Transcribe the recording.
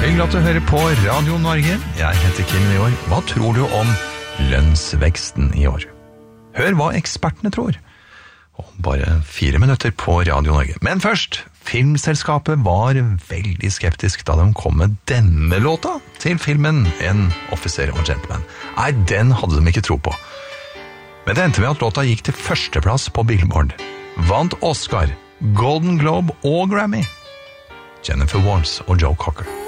Hyggelig at du hører på Radio Norge. Jeg heter Kim i år. Hva tror du om lønnsveksten i år? Hør hva ekspertene tror. Og bare 4 minutter på Radio Norge. Men først, filmselskapet var veldig skeptisk da de kom med denne låta til filmen En offiser og gentleman. Nei, den hadde de ikke tro på. Men det endte med at låta gikk til førsteplass på Billboard. Vant Oscar, Golden Globe og Grammy. Jennifer Warnes og Joe Cocker.